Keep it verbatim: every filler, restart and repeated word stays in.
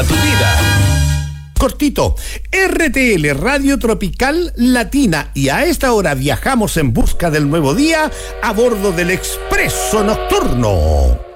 tu vida. Cortito, R T L Radio Tropical Latina, y a esta hora viajamos en busca del nuevo día a bordo del Expreso Nocturno.